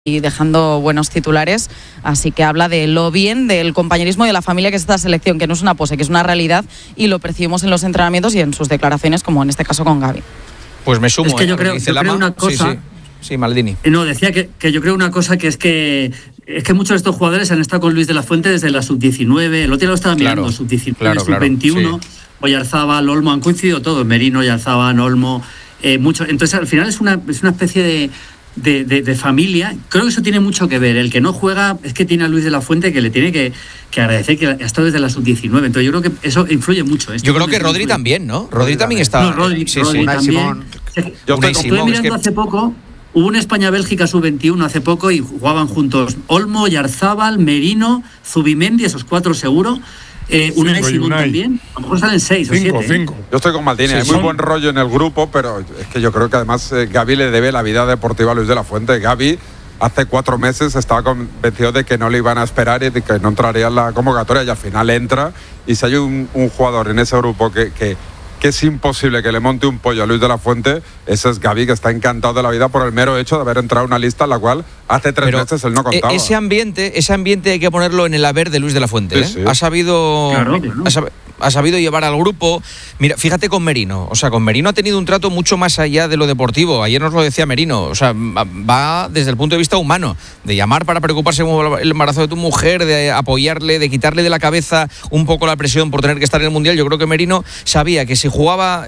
y dejando buenos titulares, así que habla de lo bien del compañerismo y de la familia que es esta selección, que no es una pose, que es una realidad y lo percibimos en los entrenamientos y en sus declaraciones, como en este caso con Gavi. Pues me sumo. Es que yo creo una cosa. Sí, Maldini. No, decía que yo creo una cosa, que es que muchos de estos jugadores han estado con Luis de la Fuente desde la sub-19, el otro día lo estaba mirando, sub-19, sub-21, sí. Oyarzábal, Olmo, han coincidido todos, Merino, Oyarzábal, Olmo, mucho. Entonces al final es una especie de familia. Creo que eso tiene mucho que ver. El que no juega es que tiene a Luis de la Fuente, que le tiene que agradecer, que ha estado desde la sub-19. Entonces yo creo que eso influye mucho. Yo creo que Rodri también, ¿no? Rodri también está. No, Rodri también. Yo estuve mirando hace poco. Hubo una España-Bélgica sub-21 hace poco y jugaban juntos Olmo, Oyarzábal, Merino, Zubimendi, esos cuatro seguro. Unai Simón también. A lo mejor salen 6 o 7. Yo estoy con Maldini, hay muy buen rollo en el grupo, pero es que yo creo que además Gavi le debe la vida deportiva a Luis de la Fuente. Gavi hace 4 meses estaba convencido de que no le iban a esperar y de que no entraría en la convocatoria, y al final entra. Y si hay un jugador en ese grupo que es imposible que le monte un pollo a Luis de la Fuente, ese es Gavi, que está encantado de la vida por el mero hecho de haber entrado en una lista en la cual hace 3 meses él no contaba. Ese ambiente hay que ponerlo en el haber de Luis de la Fuente. Sí, sí. Ha sabido llevar al grupo. Mira, fíjate con Merino. O sea, con Merino ha tenido un trato mucho más allá de lo deportivo. Ayer nos lo decía Merino. O sea, va desde el punto de vista humano, de llamar para preocuparse por el embarazo de tu mujer, de apoyarle, de quitarle de la cabeza un poco la presión por tener que estar en el Mundial. Yo creo que Merino sabía que si jugaba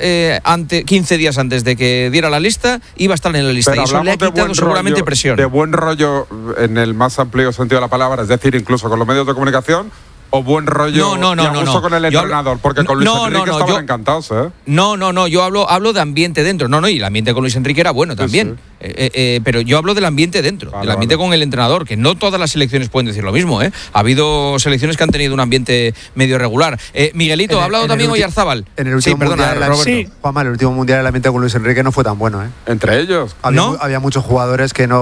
15 días antes de que diera la lista, iba a estar en la lista. Pero y eso le ha quitado seguramente presión. De buen rollo en el más amplio sentido de la palabra, es decir, incluso con los medios de comunicación, o buen rollo y con el entrenador, porque con Luis Enrique estaban encantados, ¿eh? No, yo hablo de ambiente dentro. Y el ambiente con Luis Enrique era bueno también. Sí. Pero yo hablo del ambiente dentro, del ambiente con el entrenador, que no todas las selecciones pueden decir lo mismo, ¿eh? Ha habido selecciones que han tenido un ambiente medio regular. Miguelito, ha hablado también Oyarzábal. En el último mundial, Juanma, el último mundial el ambiente con Luis Enrique no fue tan bueno, ¿eh? Entre ellos. Había muchos jugadores que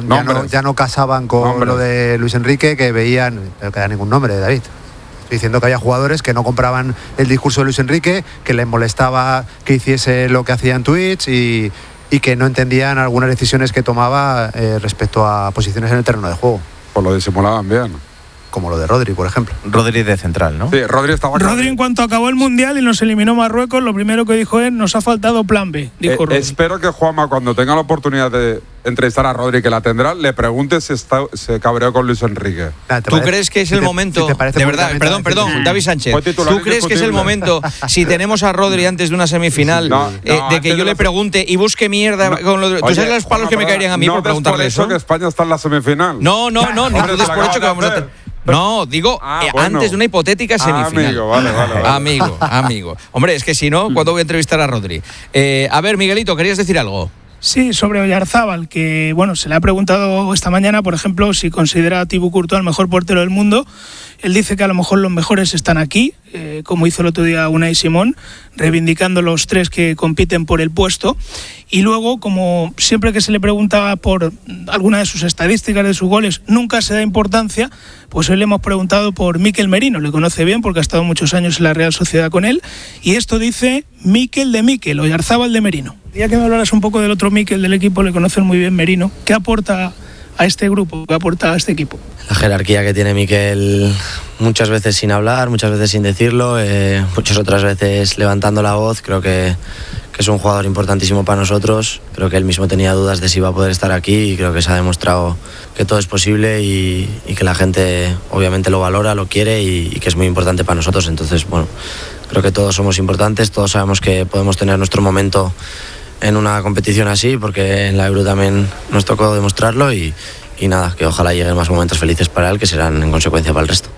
ya no casaban con lo de Luis Enrique, que veían, no queda ningún nombre, David. Estoy diciendo que había jugadores que no compraban el discurso de Luis Enrique, que les molestaba que hiciese lo que hacía en Twitch y que no entendían algunas decisiones que tomaba respecto a posiciones en el terreno de juego. Pues lo disimulaban bien. Como lo de Rodri, por ejemplo. Rodri de central, ¿no? Sí, Rodri en cuanto acabó el Mundial y nos eliminó Marruecos, lo primero que dijo es: nos ha faltado plan B, dijo Rodri. Espero que Juanma, cuando tenga la oportunidad de entrevistar a Rodri, que la tendrá, le pregunte si se cabreó con Luis Enrique. ¿Tú crees que es el momento? De verdad, perdón, David Sánchez. ¿Tú crees que es el momento, si tenemos a Rodri antes de una semifinal, de que yo le pregunte y busque mierda con lo de... ¿Tú sabes los palos que me caerían a mí por preguntarle eso? ¿No que España está en la semifinal? No, ni tú des por hecho que vamos a... No, digo, antes de una hipotética semifinal. Vale. Amigo. Hombre, es que si no, ¿cuándo voy a entrevistar a Rodri? A ver, Miguelito, ¿querías decir algo? Sí, sobre Oyarzábal, que se le ha preguntado esta mañana, por ejemplo, si considera a Thibaut Courtois el mejor portero del mundo. Él dice que a lo mejor los mejores están aquí, como hizo el otro día Unai Simón, reivindicando los 3 que compiten por el puesto. Y luego, como siempre que se le pregunta por alguna de sus estadísticas, de sus goles, nunca se da importancia, pues hoy le hemos preguntado por Mikel Merino. Le conoce bien porque ha estado muchos años en la Real Sociedad con él. Y esto dice Mikel de Mikel, Oyarzábal de Merino. Ya que me hablaras un poco del otro Mikel del equipo, le conocen muy bien Merino. ¿Qué aporta a este grupo? ¿Qué aporta a este equipo? La jerarquía que tiene Mikel, muchas veces sin hablar, muchas veces sin decirlo, muchas otras veces levantando la voz. Creo que es un jugador importantísimo para nosotros. Creo que él mismo tenía dudas de si iba a poder estar aquí y creo que se ha demostrado que todo es posible y que la gente obviamente lo valora, lo quiere y que es muy importante para nosotros. Entonces, creo que todos somos importantes, todos sabemos que podemos tener nuestro momento en una competición así, porque en la Euro también nos tocó demostrarlo y nada, que ojalá lleguen más momentos felices para él, que serán en consecuencia para el resto.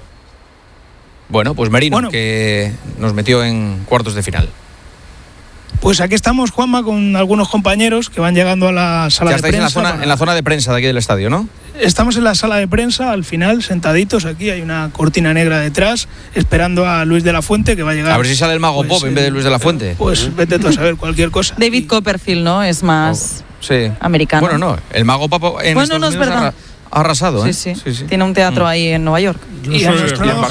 Bueno, pues Merino, que nos metió en cuartos de final. Pues aquí estamos, Juanma, con algunos compañeros que van llegando a la sala de prensa. En la zona de prensa de aquí del estadio, ¿no? Estamos en la sala de prensa, al final, sentaditos aquí, hay una cortina negra detrás, esperando a Luis de la Fuente, que va a llegar. A ver si sale el Mago Pop en vez de Luis de la Fuente. Pues vete tú a saber cualquier cosa. David Copperfield, ¿no? Es más americano. Bueno, no, el Mago Pop en Estados Unidos es verdad. Ha arrasado, ¿eh? Sí. Tiene un teatro ahí en Nueva York. Y a nuestro lado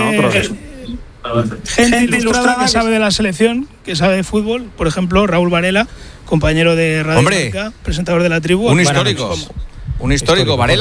gente ilustrada que sabe de la selección, que sabe de fútbol. Por ejemplo, Raúl Varela, compañero de Radio Marca, presentador de La Tribu. Un histórico. Un histórico, Varela.